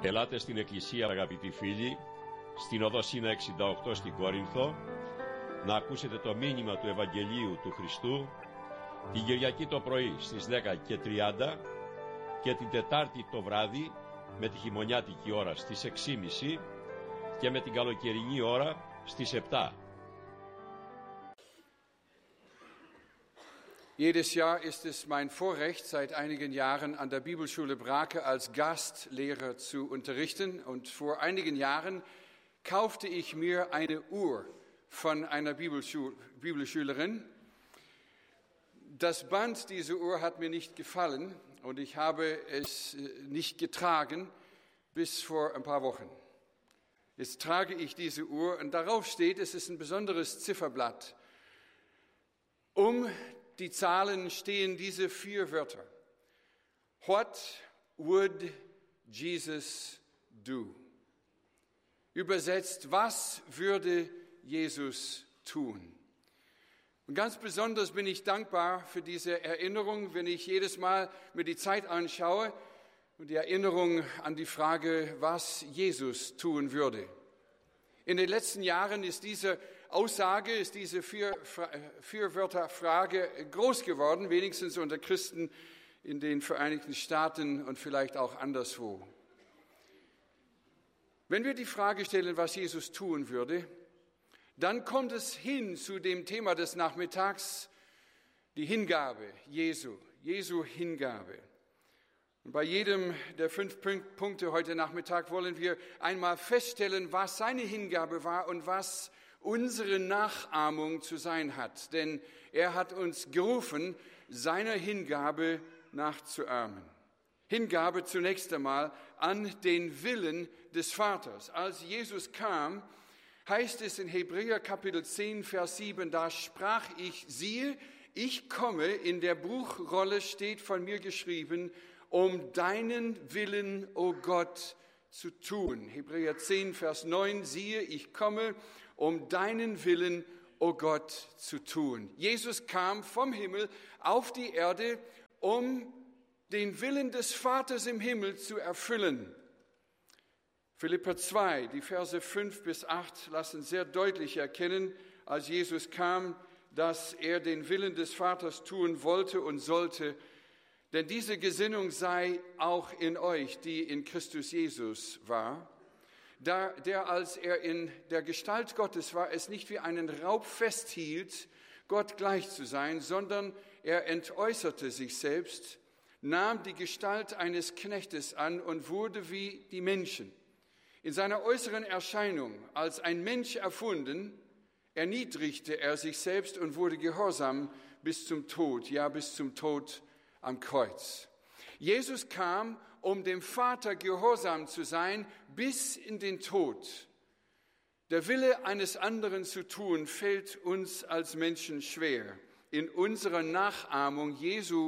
Ελάτε στην Εκκλησία, αγαπητοί φίλοι, στην οδό Σίνα 68 στην Κόρινθο, να ακούσετε το μήνυμα του Ευαγγελίου του Χριστού την Κυριακή το πρωί στις 10:30 και την Τετάρτη το βράδυ με τη χειμωνιάτικη ώρα στις 6:30 και με την καλοκαιρινή ώρα στις 7. Jedes Jahr ist es mein Vorrecht, seit einigen Jahren an der Bibelschule Brake als Gastlehrer zu unterrichten. Und vor einigen Jahren kaufte ich mir eine Uhr von einer Bibelschülerin. Das Band dieser Uhr hat mir nicht gefallen und ich habe es nicht getragen bis vor ein paar Wochen. Jetzt trage ich diese Uhr und darauf steht, es ist ein besonderes Zifferblatt. Die Zahlen stehen diese 4 Wörter. What would Jesus do? Übersetzt, was würde Jesus tun? Und ganz besonders bin ich dankbar für diese Erinnerung, wenn ich jedes Mal mir die Zeit anschaue und die Erinnerung an die Frage, was Jesus tun würde. In den letzten Jahren ist diese Aussage, ist diese 4 Wörter Frage groß geworden, wenigstens unter Christen in den Vereinigten Staaten und vielleicht auch anderswo. Wenn wir die Frage stellen, was Jesus tun würde, dann kommt es hin zu dem Thema des Nachmittags, die Hingabe Jesu Hingabe. Und bei jedem der 5 Punkte heute Nachmittag wollen wir einmal feststellen, was seine Hingabe war und was unsere Nachahmung zu sein hat. Denn er hat uns gerufen, seiner Hingabe nachzuahmen. Hingabe zunächst einmal an den Willen des Vaters. Als Jesus kam, heißt es in Hebräer Kapitel 10, Vers 7, da sprach ich, siehe, ich komme, in der Buchrolle steht von mir geschrieben, um deinen Willen, o Gott, zu tun. Hebräer 10, Vers 9, siehe, ich komme, um deinen Willen, o Gott, zu tun. Jesus kam vom Himmel auf die Erde, um den Willen des Vaters im Himmel zu erfüllen. Philipper 2, die Verse 5 bis 8 lassen sehr deutlich erkennen, als Jesus kam, dass er den Willen des Vaters tun wollte und sollte. Denn diese Gesinnung sei auch in euch, die in Christus Jesus war, der, als er in der Gestalt Gottes war, es nicht wie einen Raub festhielt, Gott gleich zu sein, sondern er entäußerte sich selbst, nahm die Gestalt eines Knechtes an und wurde wie die Menschen. In seiner äußeren Erscheinung als ein Mensch erfunden, erniedrigte er sich selbst und wurde gehorsam bis zum Tod, ja bis zum Tod am Kreuz. Jesus kam, um dem Vater gehorsam zu sein, bis in den Tod. Der Wille eines anderen zu tun, fällt uns als Menschen schwer. In unserer Nachahmung Jesu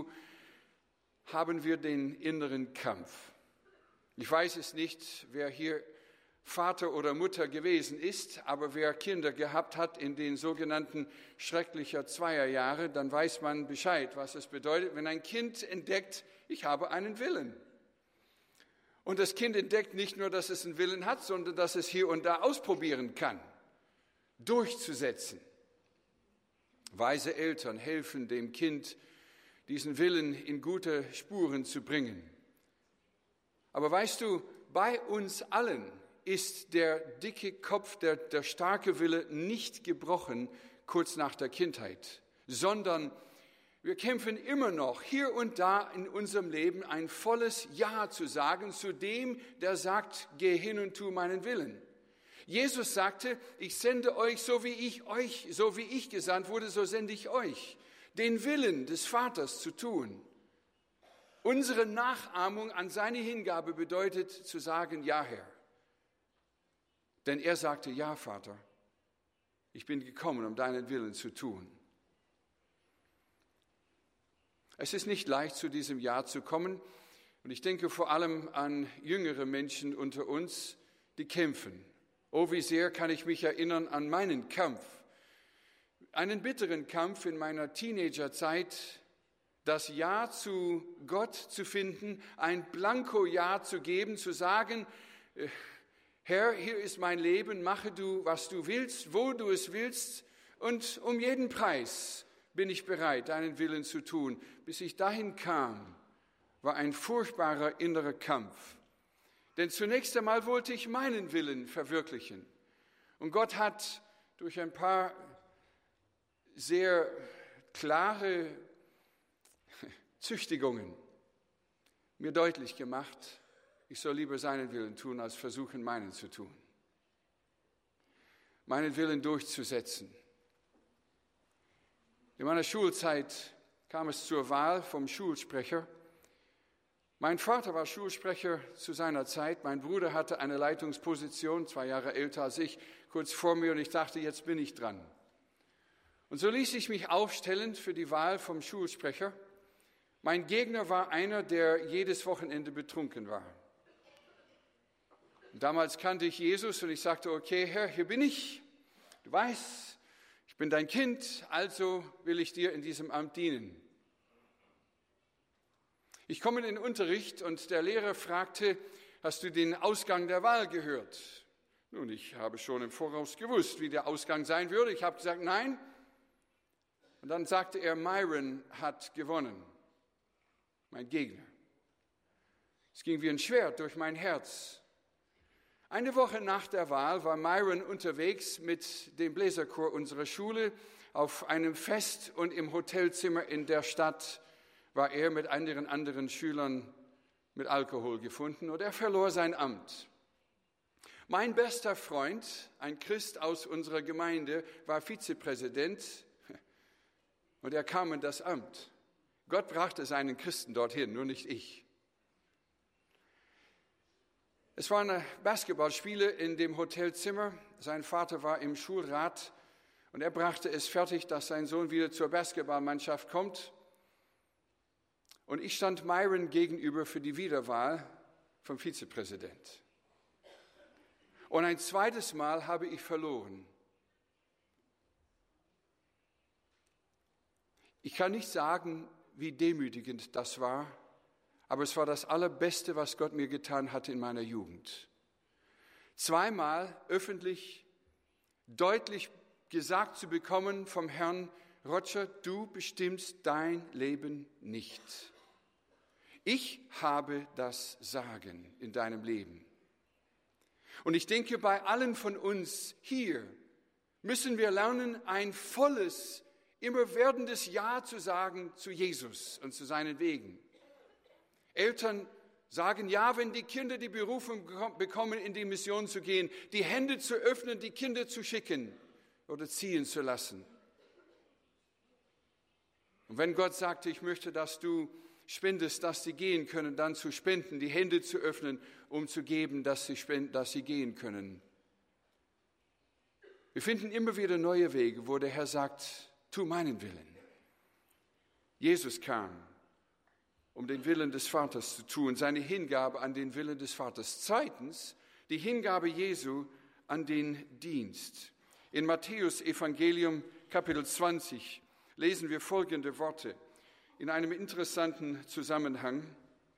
haben wir den inneren Kampf. Ich weiß es nicht, wer hier Vater oder Mutter gewesen ist, aber wer Kinder gehabt hat in den sogenannten schrecklicher Zweierjahre, dann weiß man Bescheid, was es bedeutet, wenn ein Kind entdeckt, ich habe einen Willen. Und das Kind entdeckt nicht nur, dass es einen Willen hat, sondern dass es hier und da ausprobieren kann, durchzusetzen. Weise Eltern helfen dem Kind, diesen Willen in gute Spuren zu bringen. Aber weißt du, bei uns allen ist der dicke Kopf, der starke Wille nicht gebrochen kurz nach der Kindheit, sondern wir kämpfen immer noch hier und da in unserem Leben ein volles Ja zu sagen zu dem, der sagt, geh hin und tu meinen Willen. Jesus sagte, ich sende euch, so wie ich gesandt wurde, so sende ich euch, den Willen des Vaters zu tun. Unsere Nachahmung an seine Hingabe bedeutet zu sagen, ja Herr. Denn er sagte, ja Vater, ich bin gekommen, um deinen Willen zu tun. Es ist nicht leicht, zu diesem Ja zu kommen. Und ich denke vor allem an jüngere Menschen unter uns, die kämpfen. Oh, wie sehr kann ich mich erinnern an meinen Kampf. Einen bitteren Kampf in meiner Teenagerzeit, das Ja zu Gott zu finden, ein Blanko-Ja zu geben, zu sagen, Herr, hier ist mein Leben, mache du, was du willst, wo du es willst, und um jeden Preis bin ich bereit, deinen Willen zu tun. Bis ich dahin kam, war ein furchtbarer innerer Kampf. Denn zunächst einmal wollte ich meinen Willen verwirklichen. Und Gott hat durch ein paar sehr klare Züchtigungen mir deutlich gemacht, ich soll lieber seinen Willen tun, als versuchen, meinen zu tun. Meinen Willen durchzusetzen. In meiner Schulzeit kam es zur Wahl vom Schulsprecher. Mein Vater war Schulsprecher zu seiner Zeit. Mein Bruder hatte eine Leitungsposition, 2 Jahre älter als ich, kurz vor mir, und ich dachte, jetzt bin ich dran. Und so ließ ich mich aufstellen für die Wahl vom Schulsprecher. Mein Gegner war einer, der jedes Wochenende betrunken war. Und damals kannte ich Jesus und ich sagte, okay, Herr, hier bin ich. Du weißt, ich bin dein Kind, also will ich dir in diesem Amt dienen. Ich komme in den Unterricht und der Lehrer fragte, hast du den Ausgang der Wahl gehört? Nun, ich habe schon im Voraus gewusst, wie der Ausgang sein würde. Ich habe gesagt, nein. Und dann sagte er, Myron hat gewonnen, mein Gegner. Es ging wie ein Schwert durch mein Herz. Eine Woche nach der Wahl war Myron unterwegs mit dem Bläserchor unserer Schule auf einem Fest und im Hotelzimmer in der Stadt war er mit anderen Schülern mit Alkohol gefunden und er verlor sein Amt. Mein bester Freund, ein Christ aus unserer Gemeinde, war Vizepräsident und er kam in das Amt. Gott brachte seinen Christen dorthin, nur nicht ich. Es waren Basketballspiele in dem Hotelzimmer. Sein Vater war im Schulrat und er brachte es fertig, dass sein Sohn wieder zur Basketballmannschaft kommt. Und ich stand Myron gegenüber für die Wiederwahl vom Vizepräsident. Und ein zweites Mal habe ich verloren. Ich kann nicht sagen, wie demütigend das war, aber es war das Allerbeste, was Gott mir getan hatte in meiner Jugend. 2-mal öffentlich, deutlich gesagt zu bekommen vom Herrn, Roger, du bestimmst dein Leben nicht. Ich habe das Sagen in deinem Leben. Und ich denke, bei allen von uns hier müssen wir lernen, ein volles, immerwerdendes Ja zu sagen zu Jesus und zu seinen Wegen. Eltern sagen ja, wenn die Kinder die Berufung bekommen, in die Mission zu gehen, die Hände zu öffnen, die Kinder zu schicken oder ziehen zu lassen. Und wenn Gott sagte, ich möchte, dass du spendest, dass sie gehen können, dann zu spenden, die Hände zu öffnen, um zu geben, dass sie gehen können. Wir finden immer wieder neue Wege, wo der Herr sagt, tu meinen Willen. Jesus kam, um den Willen des Vaters zu tun, seine Hingabe an den Willen des Vaters. Zweitens, die Hingabe Jesu an den Dienst. In Matthäus Evangelium Kapitel 20 lesen wir folgende Worte in einem interessanten Zusammenhang.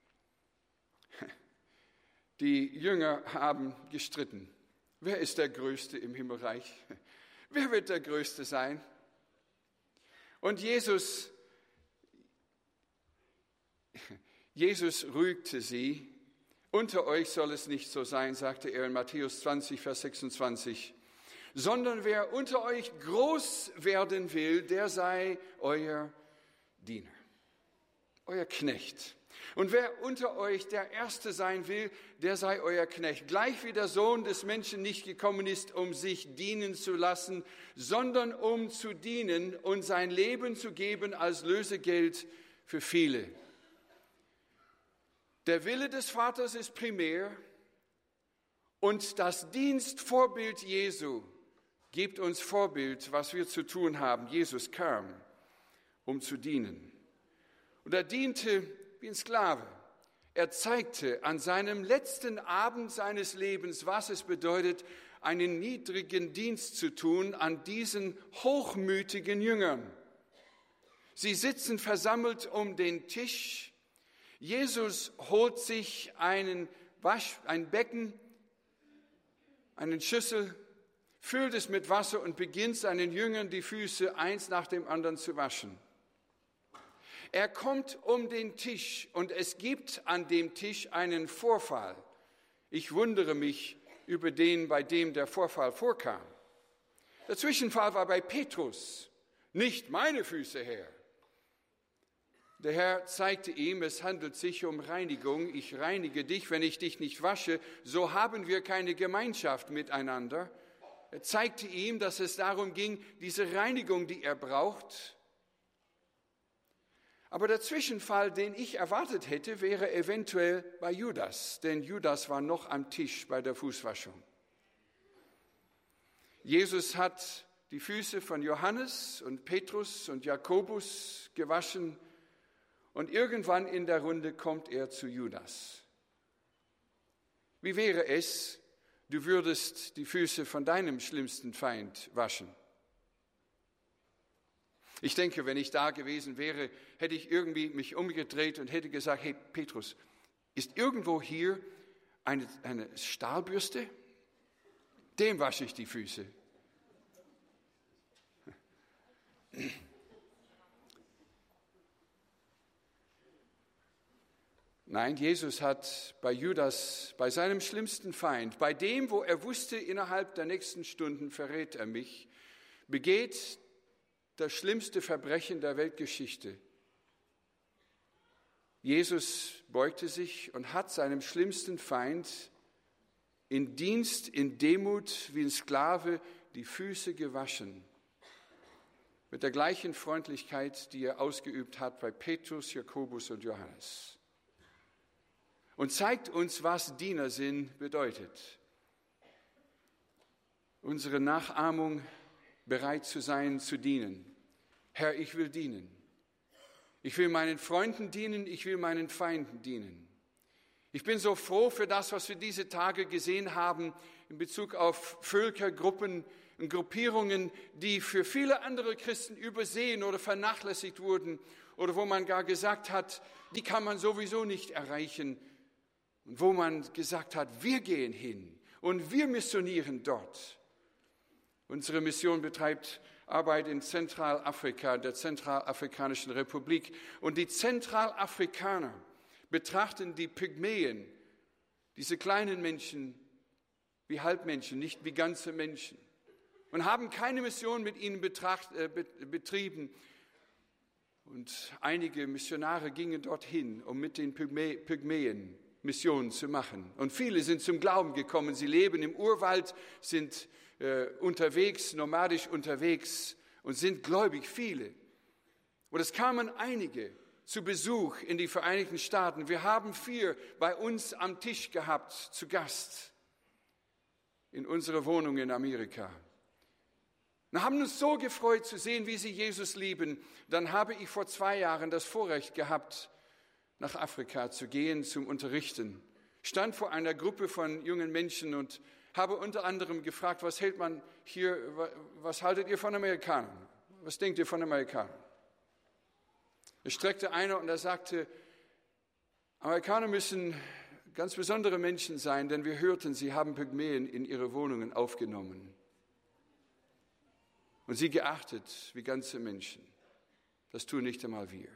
Die Jünger haben gestritten. Wer ist der Größte im Himmelreich? Wer wird der Größte sein? Und Jesus rügte sie. Unter euch soll es nicht so sein, sagte er in Matthäus 20, Vers 26, sondern wer unter euch groß werden will, der sei euer Diener, euer Knecht. Und wer unter euch der Erste sein will, der sei euer Knecht. Gleich wie der Sohn des Menschen nicht gekommen ist, um sich dienen zu lassen, sondern um zu dienen und sein Leben zu geben als Lösegeld für viele. Der Wille des Vaters ist primär und das Dienstvorbild Jesu gibt uns Vorbild, was wir zu tun haben. Jesus kam, um zu dienen. Und er diente wie ein Sklave. Er zeigte an seinem letzten Abend seines Lebens, was es bedeutet, einen niedrigen Dienst zu tun an diesen hochmütigen Jüngern. Sie sitzen versammelt um den Tisch. Jesus holt sich ein Becken, eine Schüssel, füllt es mit Wasser und beginnt seinen Jüngern die Füße eins nach dem anderen zu waschen. Er kommt um den Tisch und es gibt an dem Tisch einen Vorfall. Ich wundere mich über den, bei dem der Vorfall vorkam. Der Zwischenfall war bei Petrus, nicht meine Füße, Herr. Der Herr zeigte ihm, es handelt sich um Reinigung. Ich reinige dich, wenn ich dich nicht wasche, so haben wir keine Gemeinschaft miteinander. Er zeigte ihm, dass es darum ging, diese Reinigung, die er braucht. Aber der Zwischenfall, den ich erwartet hätte, wäre eventuell bei Judas, denn Judas war noch am Tisch bei der Fußwaschung. Jesus hat die Füße von Johannes und Petrus und Jakobus gewaschen und irgendwann in der Runde kommt er zu Judas. Wie wäre es, du würdest die Füße von deinem schlimmsten Feind waschen? Ich denke, wenn ich da gewesen wäre, hätte ich irgendwie mich umgedreht und hätte gesagt, hey Petrus, ist irgendwo hier eine Stahlbürste? Dem wasche ich die Füße. Nein, Jesus hat bei Judas, bei seinem schlimmsten Feind, bei dem, wo er wusste, innerhalb der nächsten Stunden verrät er mich, begeht das schlimmste Verbrechen der Weltgeschichte. Jesus beugte sich und hat seinem schlimmsten Feind in Dienst, in Demut wie ein Sklave die Füße gewaschen. Mit der gleichen Freundlichkeit, die er ausgeübt hat bei Petrus, Jakobus und Johannes. Und zeigt uns, was Dienersinn bedeutet. Unsere Nachahmung, bereit zu sein, zu dienen. Herr, ich will dienen. Ich will meinen Freunden dienen, ich will meinen Feinden dienen. Ich bin so froh für das, was wir diese Tage gesehen haben in Bezug auf Völker, Gruppen und Gruppierungen, die für viele andere Christen übersehen oder vernachlässigt wurden oder wo man gar gesagt hat, die kann man sowieso nicht erreichen. Und wo man gesagt hat, wir gehen hin und wir missionieren dort. Unsere Mission betreibt Arbeit in Zentralafrika, der Zentralafrikanischen Republik. Und die Zentralafrikaner betrachten die Pygmäen, diese kleinen Menschen, wie Halbmenschen, nicht wie ganze Menschen. Und haben keine Mission mit ihnen betrieben. Und einige Missionare gingen dorthin, um mit den Pygmäen Missionen zu machen. Und viele sind zum Glauben gekommen. Sie leben im Urwald, sind unterwegs, nomadisch unterwegs und sind gläubig, viele. Und es kamen einige zu Besuch in die Vereinigten Staaten. Wir haben 4 bei uns am Tisch gehabt, zu Gast, in unserer Wohnung in Amerika. Wir haben uns so gefreut zu sehen, wie sie Jesus lieben. Dann habe ich vor 2 Jahren das Vorrecht gehabt, nach Afrika zu gehen, zum Unterrichten. Stand vor einer Gruppe von jungen Menschen und habe unter anderem gefragt, was haltet ihr von Amerikanern? Was denkt ihr von Amerikanern? Es streckte einer und er sagte, Amerikaner müssen ganz besondere Menschen sein, denn wir hörten, sie haben Pygmäen in ihre Wohnungen aufgenommen und sie geachtet wie ganze Menschen. Das tun nicht einmal wir.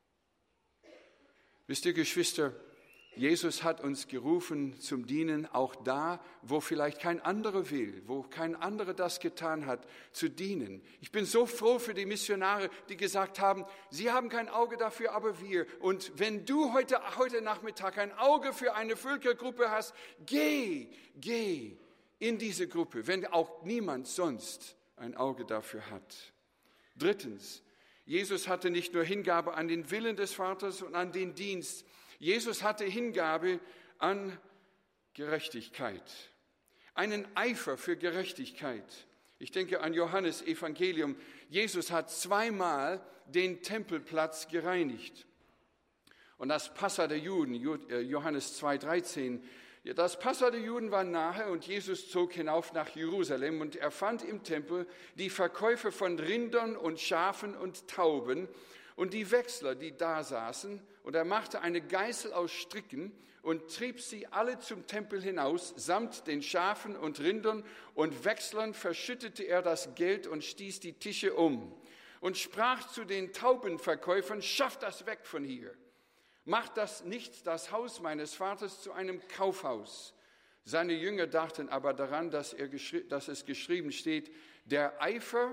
Wisst ihr, Geschwister, Jesus hat uns gerufen zum Dienen, auch da, wo vielleicht kein anderer will, wo kein anderer das getan hat, zu dienen. Ich bin so froh für die Missionare, die gesagt haben, sie haben kein Auge dafür, aber wir. Und wenn du heute Nachmittag ein Auge für eine Völkergruppe hast, geh in diese Gruppe, wenn auch niemand sonst ein Auge dafür hat. 3. Jesus hatte nicht nur Hingabe an den Willen des Vaters und an den Dienst. Jesus hatte Hingabe an Gerechtigkeit, einen Eifer für Gerechtigkeit. Ich denke an Johannes Evangelium. Jesus hat 2-mal den Tempelplatz gereinigt. Und das Passa der Juden, Johannes 2,13, das Passa der Juden war nahe und Jesus zog hinauf nach Jerusalem und er fand im Tempel die Verkäufer von Rindern und Schafen und Tauben und die Wechsler, die da saßen, und er machte eine Geißel aus Stricken und trieb sie alle zum Tempel hinaus, samt den Schafen und Rindern, und wechselnd verschüttete er das Geld und stieß die Tische um und sprach zu den Taubenverkäufern: Schafft das weg von hier, macht das nicht das Haus meines Vaters zu einem Kaufhaus. Seine Jünger dachten aber daran, dass es geschrieben steht: Der Eifer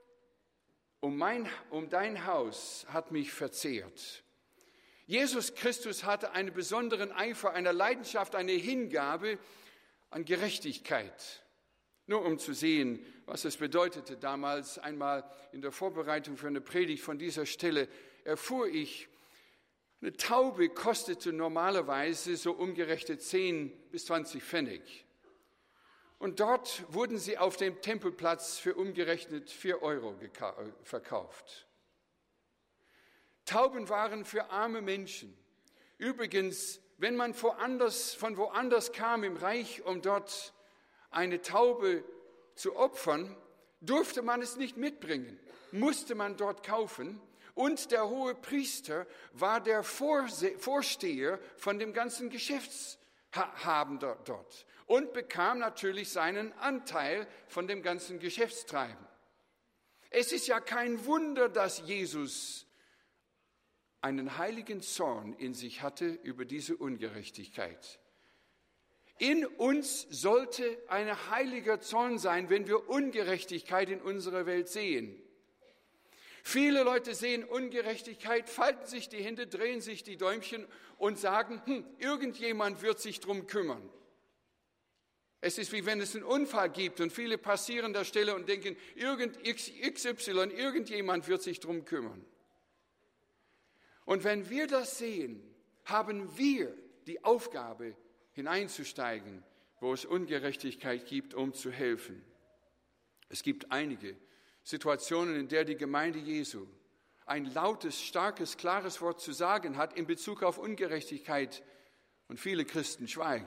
um dein Haus hat mich verzehrt. Jesus Christus hatte einen besonderen Eifer, eine Leidenschaft, eine Hingabe an Gerechtigkeit. Nur um zu sehen, was es bedeutete damals, einmal in der Vorbereitung für eine Predigt von dieser Stelle, erfuhr ich, eine Taube kostete normalerweise so umgerechnet 10 bis 20 Pfennig. Und dort wurden sie auf dem Tempelplatz für umgerechnet 4 Euro verkauft. Tauben waren für arme Menschen. Übrigens, wenn man von woanders kam im Reich, um dort eine Taube zu opfern, durfte man es nicht mitbringen, musste man dort kaufen. Und der hohe Priester war der Vorsteher von dem ganzen Geschäftshaben dort und bekam natürlich seinen Anteil von dem ganzen Geschäftstreiben. Es ist ja kein Wunder, dass Jesus einen heiligen Zorn in sich hatte über diese Ungerechtigkeit. In uns sollte ein heiliger Zorn sein, wenn wir Ungerechtigkeit in unserer Welt sehen. Viele Leute sehen Ungerechtigkeit, falten sich die Hände, drehen sich die Däumchen und sagen, irgendjemand wird sich drum kümmern. Es ist wie wenn es einen Unfall gibt und viele passieren der Stelle und denken, irgendjemand wird sich drum kümmern. Und wenn wir das sehen, haben wir die Aufgabe, hineinzusteigen, wo es Ungerechtigkeit gibt, um zu helfen. Es gibt einige Situationen, in der die Gemeinde Jesu ein lautes, starkes, klares Wort zu sagen hat in Bezug auf Ungerechtigkeit und viele Christen schweigen.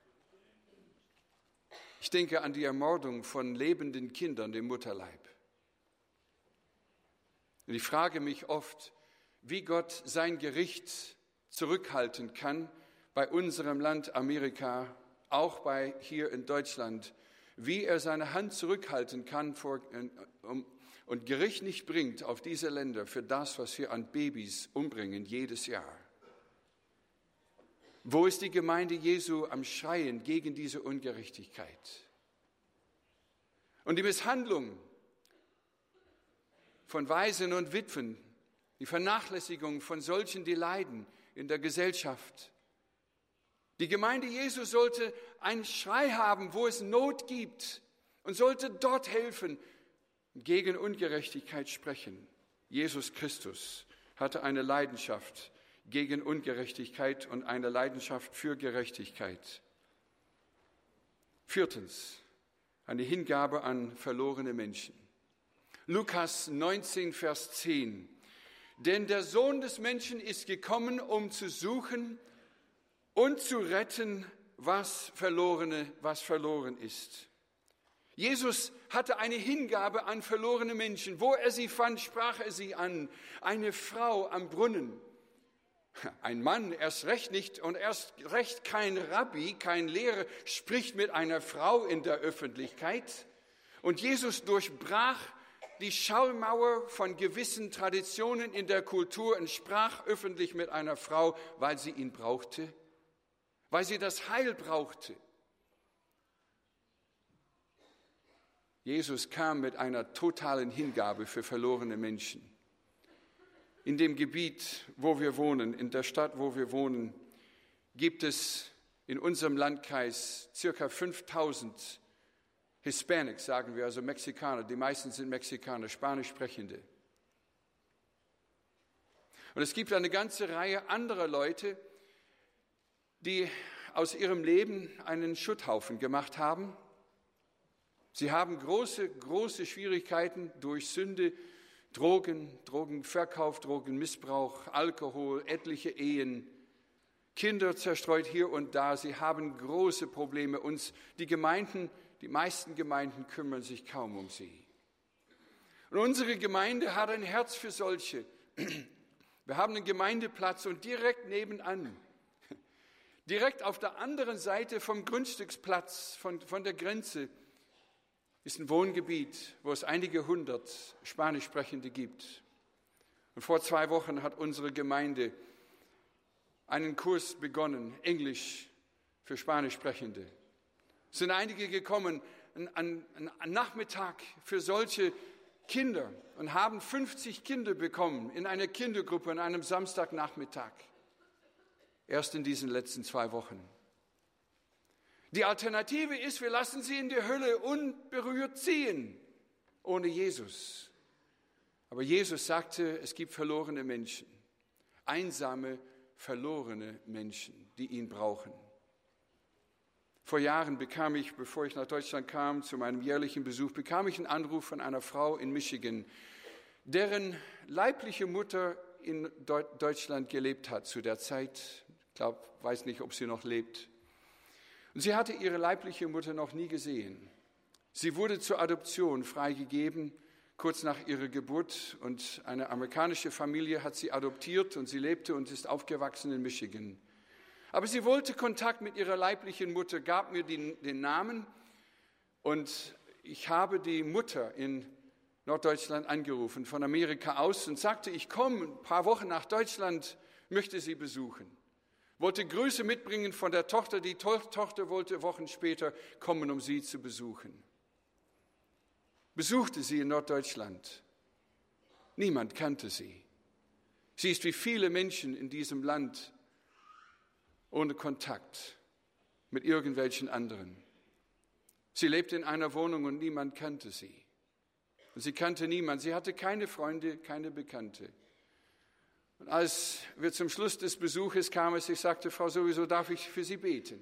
Ich denke an die Ermordung von lebenden Kindern im Mutterleib. Und ich frage mich oft, wie Gott sein Gericht zurückhalten kann bei unserem Land Amerika, auch bei hier in Deutschland, wie er seine Hand zurückhalten kann und Gericht nicht bringt auf diese Länder für das, was wir an Babys umbringen jedes Jahr. Wo ist die Gemeinde Jesu am Schreien gegen diese Ungerechtigkeit? Und die Misshandlung von Waisen und Witwen, die Vernachlässigung von solchen, die leiden in der Gesellschaft. Die Gemeinde Jesu sollte einen Schrei haben, wo es Not gibt, und sollte dort helfen, gegen Ungerechtigkeit sprechen. Jesus Christus hatte eine Leidenschaft gegen Ungerechtigkeit und eine Leidenschaft für Gerechtigkeit. 4. Eine Hingabe an verlorene Menschen. Lukas 19, Vers 10. Denn der Sohn des Menschen ist gekommen, um zu suchen und zu retten, was verloren ist. Jesus hatte eine Hingabe an verlorene Menschen. Wo er sie fand, sprach er sie an. Eine Frau am Brunnen. Ein Mann erst recht nicht und erst recht kein Rabbi, kein Lehrer, spricht mit einer Frau in der Öffentlichkeit. Und Jesus durchbrach die Schallmauer von gewissen Traditionen in der Kultur und sprach öffentlich mit einer Frau, weil sie ihn brauchte, weil sie das Heil brauchte. Jesus kam mit einer totalen Hingabe für verlorene Menschen. In dem Gebiet, wo wir wohnen, in der Stadt, wo wir wohnen, gibt es in unserem Landkreis ca. 5000 Hispanics, sagen wir, also Mexikaner. Die meisten sind Mexikaner, Spanisch sprechende. Und es gibt eine ganze Reihe anderer Leute, die aus ihrem Leben einen Schutthaufen gemacht haben. Sie haben große Schwierigkeiten durch Sünde, Drogenverkauf, Drogenmissbrauch, Alkohol, etliche Ehen, Kinder zerstreut hier und da. Sie haben große Probleme. Die meisten Gemeinden kümmern sich kaum um sie. Und unsere Gemeinde hat ein Herz für solche. Wir haben einen Gemeindeplatz und direkt nebenan, Direkt auf der anderen Seite vom Grundstücksplatz, von der Grenze, ist ein Wohngebiet, wo es einige hundert Spanischsprechende gibt. Und vor 2 Wochen hat unsere Gemeinde einen Kurs begonnen, Englisch für Spanischsprechende. Es sind einige gekommen, ein Nachmittag für solche Kinder und haben 50 Kinder bekommen in einer Kindergruppe an einem Samstagnachmittag. Erst in diesen letzten 2 Wochen. Die Alternative ist, wir lassen sie in die Hölle unberührt ziehen, ohne Jesus. Aber Jesus sagte, es gibt verlorene Menschen, einsame, verlorene Menschen, die ihn brauchen. Vor Jahren bekam ich, bevor ich nach Deutschland kam, zu meinem jährlichen Besuch, bekam ich einen Anruf von einer Frau in Michigan, deren leibliche Mutter in Deutschland gelebt hat zu der Zeit. Ich weiß nicht, ob sie noch lebt. Und sie hatte ihre leibliche Mutter noch nie gesehen. Sie wurde zur Adoption freigegeben, kurz nach ihrer Geburt. Und eine amerikanische Familie hat sie adoptiert und sie lebte und ist aufgewachsen in Michigan. Aber sie wollte Kontakt mit ihrer leiblichen Mutter, gab mir den Namen. Und ich habe die Mutter in Norddeutschland angerufen, von Amerika aus, und sagte, ich komme ein paar Wochen nach Deutschland, möchte sie besuchen. Wollte Grüße mitbringen von der Tochter. Die Tochter wollte Wochen später kommen, um sie zu besuchen. Besuchte sie in Norddeutschland. Niemand kannte sie. Sie ist wie viele Menschen in diesem Land ohne Kontakt mit irgendwelchen anderen. Sie lebte in einer Wohnung und niemand kannte sie. Und sie kannte niemand. Sie hatte keine Freunde, keine Bekannte. Und als wir zum Schluss des Besuches kamen, ich sagte, Frau, sowieso darf ich für Sie beten?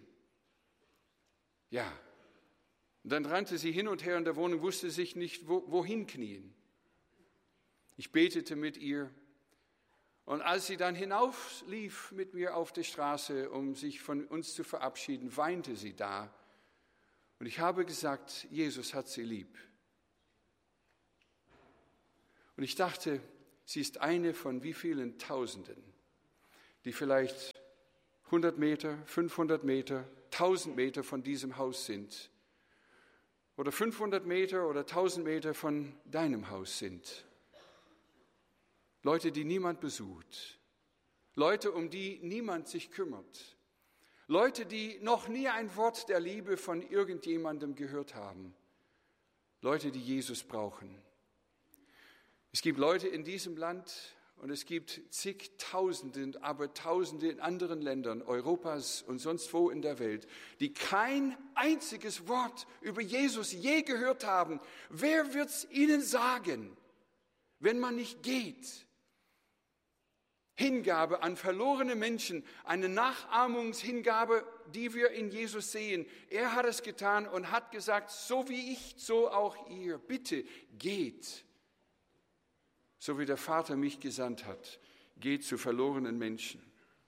Ja. Und dann rannte sie hin und her in der Wohnung, wusste sich nicht, wohin knien. Ich betete mit ihr. Und als sie dann hinauflief mit mir auf die Straße, um sich von uns zu verabschieden, weinte sie da. Und ich habe gesagt, Jesus hat sie lieb. Und ich dachte, sie ist eine von wie vielen Tausenden, die vielleicht 100 Meter, 500 Meter, 1000 Meter von diesem Haus sind. Oder 500 Meter oder 1000 Meter von deinem Haus sind. Leute, die niemand besucht. Leute, um die niemand sich kümmert. Leute, die noch nie ein Wort der Liebe von irgendjemandem gehört haben. Leute, die Jesus brauchen. Es gibt Leute in diesem Land und es gibt zigtausende, aber Tausende in anderen Ländern Europas und sonst wo in der Welt, die kein einziges Wort über Jesus je gehört haben. Wer wird es ihnen sagen, wenn man nicht geht? Hingabe an verlorene Menschen, eine Nachahmungshingabe, die wir in Jesus sehen. Er hat es getan und hat gesagt, so wie ich, so auch ihr. Bitte geht. So wie der Vater mich gesandt hat, geht zu verlorenen Menschen.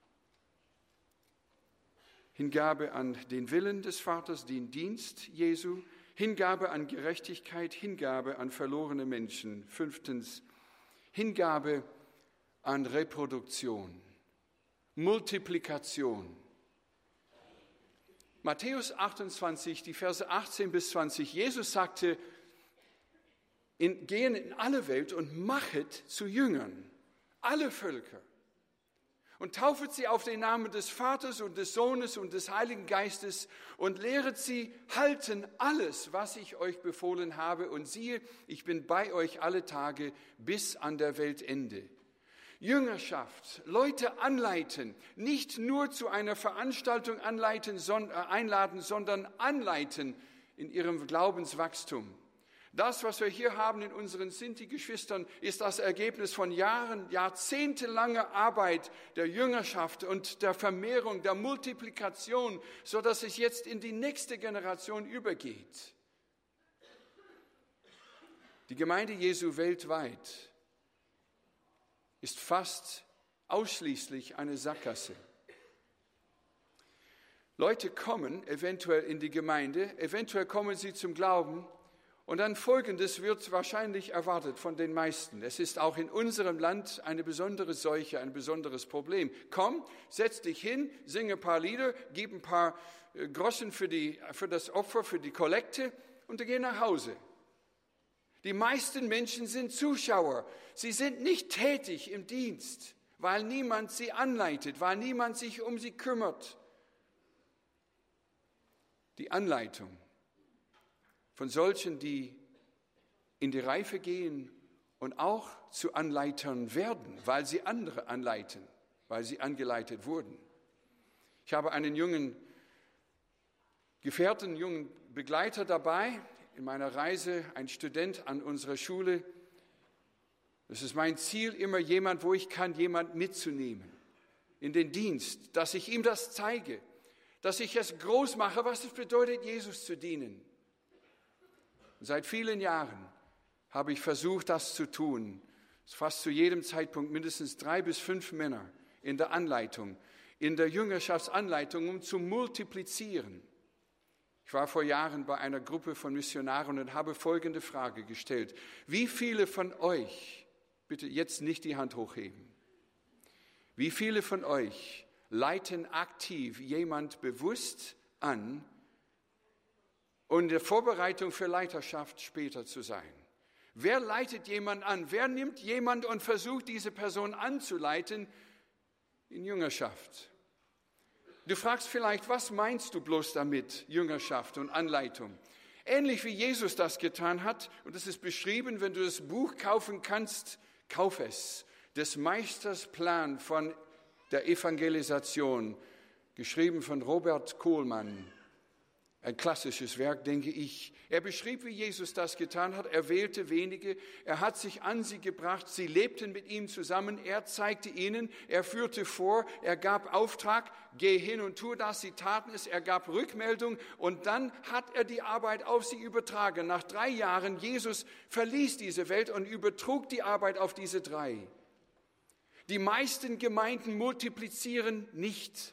Hingabe an den Willen des Vaters, den Dienst Jesu, Hingabe an Gerechtigkeit, Hingabe an verlorene Menschen. 5. Hingabe an Reproduktion, Multiplikation. Matthäus 28, die Verse 18 bis 20. Jesus sagte, gehen in alle Welt und machet zu Jüngern, alle Völker, und taufet sie auf den Namen des Vaters und des Sohnes und des Heiligen Geistes und lehret sie halten alles, was ich euch befohlen habe. Und siehe, ich bin bei euch alle Tage bis an der Weltende. Jüngerschaft, Leute anleiten, nicht nur zu einer Veranstaltung einladen, sondern anleiten in ihrem Glaubenswachstum. Das, was wir hier haben in unseren Sinti-Geschwistern, ist das Ergebnis von Jahren, jahrzehntelanger Arbeit der Jüngerschaft und der Vermehrung, der Multiplikation, sodass es jetzt in die nächste Generation übergeht. Die Gemeinde Jesu weltweit ist fast ausschließlich eine Sackgasse. Leute kommen eventuell in die Gemeinde, eventuell kommen sie zum Glauben, Und dann Folgendes wird wahrscheinlich erwartet von den meisten. Es ist auch in unserem Land eine besondere Seuche, ein besonderes Problem. Komm, setz dich hin, singe ein paar Lieder, gib ein paar Groschen für das Opfer, für die Kollekte und geh nach Hause. Die meisten Menschen sind Zuschauer. Sie sind nicht tätig im Dienst, weil niemand sie anleitet, weil niemand sich um sie kümmert. Die Anleitung von solchen, die in die Reife gehen und auch zu Anleitern werden, weil sie andere anleiten, weil sie angeleitet wurden. Ich habe einen jungen Gefährten, jungen Begleiter dabei in meiner Reise, ein Student an unserer Schule. Es ist mein Ziel, immer jemand, wo ich kann, jemand mitzunehmen in den Dienst, dass ich ihm das zeige, dass ich es groß mache, was es bedeutet, Jesus zu dienen. Seit vielen Jahren habe ich versucht, das zu tun. Fast zu jedem Zeitpunkt mindestens 3 bis 5 Männer in der Anleitung, in der Jüngerschaftsanleitung, um zu multiplizieren. Ich war vor Jahren bei einer Gruppe von Missionaren und habe folgende Frage gestellt. Wie viele von euch, bitte jetzt nicht die Hand hochheben, wie viele von euch leiten aktiv jemand bewusst an, und in der Vorbereitung für Leiterschaft später zu sein? Wer leitet jemand an? Wer nimmt jemand und versucht, diese Person anzuleiten in Jüngerschaft? Du fragst vielleicht, was meinst du bloß damit, Jüngerschaft und Anleitung? Ähnlich wie Jesus das getan hat, und das ist beschrieben, wenn du das Buch kaufen kannst, kauf es. Des Meisters Plan von der Evangelisation, geschrieben von Robert Kohlmann. Ein klassisches Werk, denke ich. Er beschrieb, wie Jesus das getan hat. Er wählte wenige, er hat sich an sie gebracht, sie lebten mit ihm zusammen, er zeigte ihnen, er führte vor, er gab Auftrag, geh hin und tu das, sie taten es, er gab Rückmeldung und dann hat er die Arbeit auf sie übertragen. Nach 3 Jahren, Jesus verließ diese Welt und übertrug die Arbeit auf diese 3. Die meisten Gemeinden multiplizieren nicht,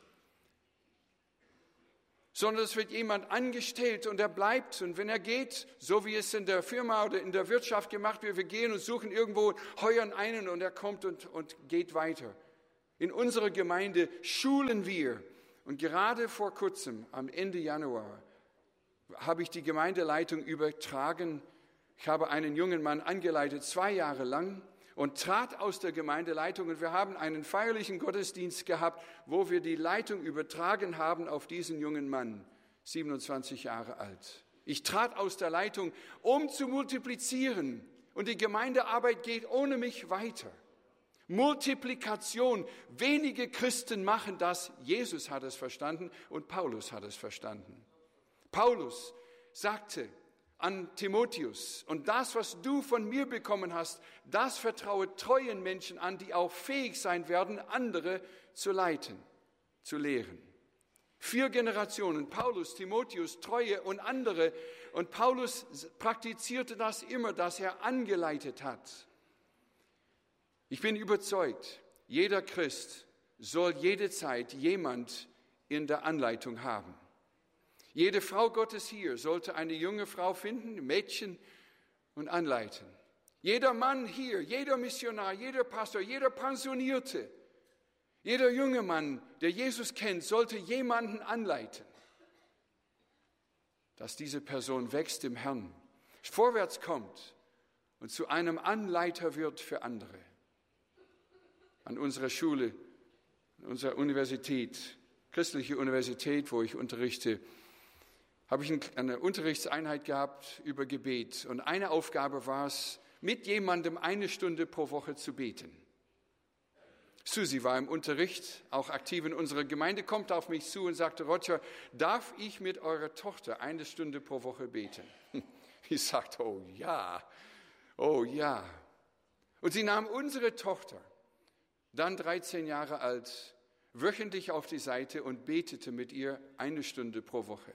sondern es wird jemand angestellt und er bleibt. Und wenn er geht, so wie es in der Firma oder in der Wirtschaft gemacht wird, wir gehen und suchen irgendwo, heuern einen und er kommt und geht weiter. In unserer Gemeinde schulen wir. Und gerade vor kurzem, am Ende Januar, habe ich die Gemeindeleitung übertragen. Ich habe einen jungen Mann angeleitet, 2 Jahre lang, und trat aus der Gemeindeleitung. Und wir haben einen feierlichen Gottesdienst gehabt, wo wir die Leitung übertragen haben auf diesen jungen Mann, 27 Jahre alt. Ich trat aus der Leitung, um zu multiplizieren. Und die Gemeindearbeit geht ohne mich weiter. Multiplikation. Wenige Christen machen das. Jesus hat es verstanden und Paulus hat es verstanden. Paulus sagte an Timotheus, und das, was du von mir bekommen hast, das vertraue treuen Menschen an, die auch fähig sein werden, andere zu leiten, zu lehren. 4 Generationen, Paulus, Timotheus, Treue und andere. Und Paulus praktizierte das immer, dass er angeleitet hat. Ich bin überzeugt, jeder Christ soll jede Zeit jemand in der Anleitung haben. Jede Frau Gottes hier sollte eine junge Frau finden, ein Mädchen, und anleiten. Jeder Mann hier, jeder Missionar, jeder Pastor, jeder Pensionierte, jeder junge Mann, der Jesus kennt, sollte jemanden anleiten, dass diese Person wächst im Herrn, vorwärts kommt und zu einem Anleiter wird für andere. An unserer Schule, an unserer Universität, christliche Universität, wo ich unterrichte, habe ich eine Unterrichtseinheit gehabt über Gebet. Und eine Aufgabe war es, mit jemandem 1 Stunde pro Woche zu beten. Susi war im Unterricht, auch aktiv in unserer Gemeinde, kommt auf mich zu und sagte, Roger, darf ich mit eurer Tochter 1 Stunde pro Woche beten? Ich sagte, oh ja, oh ja. Und sie nahm unsere Tochter, dann 13 Jahre alt, wöchentlich auf die Seite und betete mit ihr 1 Stunde pro Woche.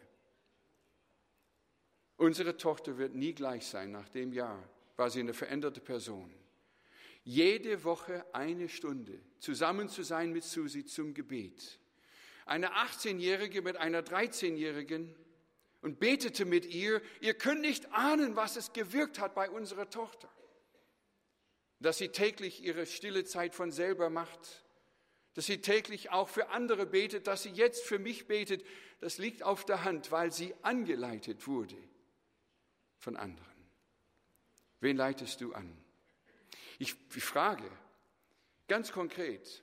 Unsere Tochter wird nie gleich sein. Nach dem Jahr war sie eine veränderte Person. Jede Woche 1 Stunde zusammen zu sein mit Susi zum Gebet. Eine 18-Jährige mit einer 13-Jährigen und betete mit ihr. Ihr könnt nicht ahnen, was es gewirkt hat bei unserer Tochter. Dass sie täglich ihre stille Zeit von selber macht, dass sie täglich auch für andere betet, dass sie jetzt für mich betet, das liegt auf der Hand, weil sie angeleitet wurde von anderen. Wen leitest du an? Ich frage ganz konkret,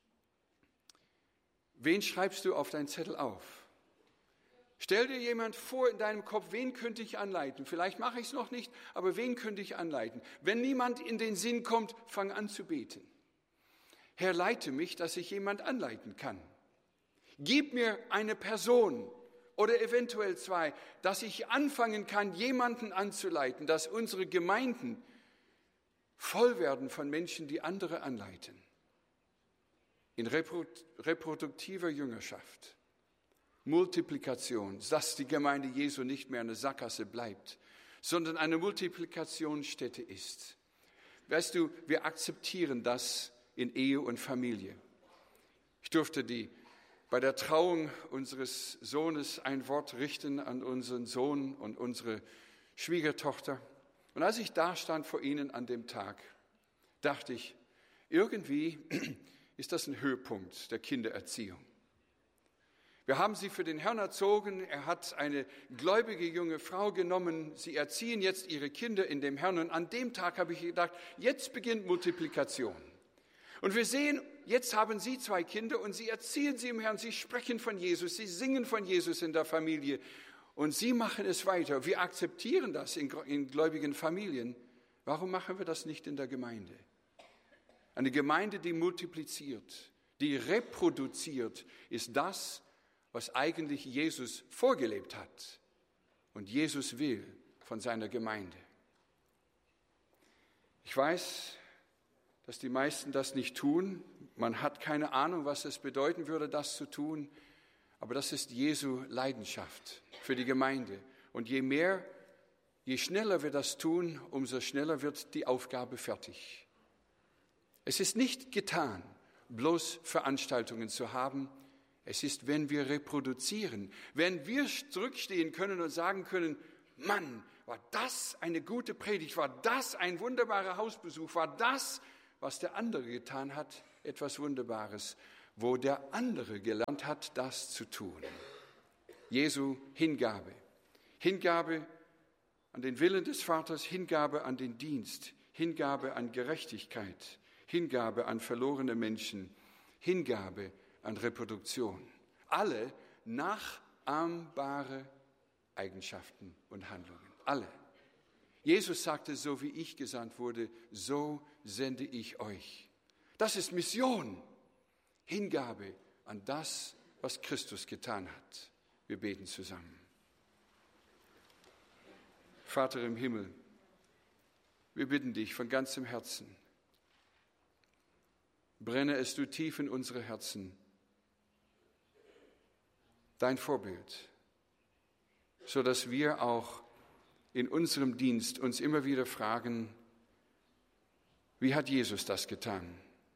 wen schreibst du auf deinen Zettel auf? Stell dir jemand vor in deinem Kopf, wen könnte ich anleiten? Vielleicht mache ich es noch nicht, aber wen könnte ich anleiten? Wenn niemand in den Sinn kommt, fang an zu beten. Herr, leite mich, dass ich jemand anleiten kann. Gib mir eine Person oder eventuell zwei, dass ich anfangen kann, jemanden anzuleiten, dass unsere Gemeinden voll werden von Menschen, die andere anleiten. In reproduktiver Jüngerschaft. Multiplikation, dass die Gemeinde Jesu nicht mehr eine Sackgasse bleibt, sondern eine Multiplikationsstätte ist. Weißt du, wir akzeptieren das in Ehe und Familie. Ich durfte bei der Trauung unseres Sohnes ein Wort richten an unseren Sohn und unsere Schwiegertochter. Und als ich da stand vor ihnen an dem Tag, dachte ich, irgendwie ist das ein Höhepunkt der Kindererziehung. Wir haben sie für den Herrn erzogen. Er hat eine gläubige junge Frau genommen. Sie erziehen jetzt ihre Kinder in dem Herrn. Und an dem Tag habe ich gedacht, jetzt beginnt Multiplikation. Und wir sehen, jetzt haben sie 2 Kinder und sie erziehen sie im Herrn. Sie sprechen von Jesus, sie singen von Jesus in der Familie. Und sie machen es weiter. Wir akzeptieren das in gläubigen Familien. Warum machen wir das nicht in der Gemeinde? Eine Gemeinde, die multipliziert, die reproduziert, ist das, was eigentlich Jesus vorgelebt hat und Jesus will von seiner Gemeinde. Ich weiß, dass die meisten das nicht tun. Man hat keine Ahnung, was es bedeuten würde, das zu tun. Aber das ist Jesu Leidenschaft für die Gemeinde. Und je schneller wir das tun, umso schneller wird die Aufgabe fertig. Es ist nicht getan, bloß Veranstaltungen zu haben. Es ist, wenn wir reproduzieren, wenn wir zurückstehen können und sagen können, Mann, war das eine gute Predigt, war das ein wunderbarer Hausbesuch, war das, was der andere getan hat, etwas Wunderbares, wo der andere gelernt hat, das zu tun. Jesu Hingabe. Hingabe an den Willen des Vaters, Hingabe an den Dienst, Hingabe an Gerechtigkeit, Hingabe an verlorene Menschen, Hingabe an Reproduktion. Alle nachahmbare Eigenschaften und Handlungen. Alle. Jesus sagte, so wie ich gesandt wurde, so sende ich euch. Das ist Mission. Hingabe an das, was Christus getan hat. Wir beten zusammen. Vater im Himmel, wir bitten dich von ganzem Herzen, brenne es du tief in unsere Herzen, dein Vorbild, so dass wir auch in unserem Dienst uns immer wieder fragen, wie hat Jesus das getan?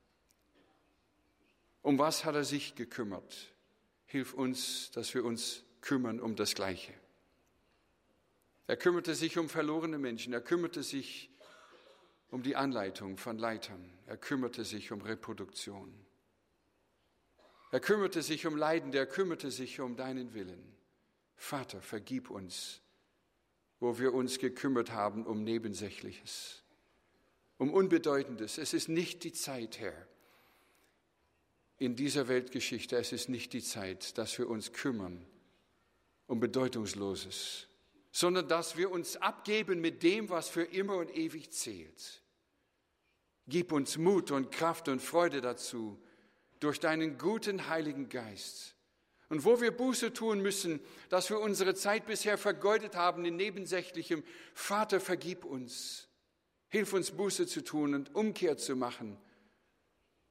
Um was hat er sich gekümmert? Hilf uns, dass wir uns kümmern um das Gleiche. Er kümmerte sich um verlorene Menschen, er kümmerte sich um die Anleitung von Leitern, er kümmerte sich um Reproduktion. Er kümmerte sich um Leidende, er kümmerte sich um deinen Willen. Vater, vergib uns, wo wir uns gekümmert haben um Nebensächliches, um Unbedeutendes. Es ist nicht die Zeit, Herr, in dieser Weltgeschichte, es ist nicht die Zeit, dass wir uns kümmern um Bedeutungsloses, sondern dass wir uns abgeben mit dem, was für immer und ewig zählt. Gib uns Mut und Kraft und Freude dazu, durch deinen guten Heiligen Geist. Und wo wir Buße tun müssen, dass wir unsere Zeit bisher vergeudet haben in Nebensächlichem, Vater, vergib uns. Hilf uns, Buße zu tun und Umkehr zu machen,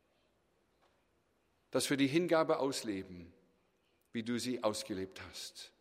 dass wir die Hingabe ausleben, wie du sie ausgelebt hast.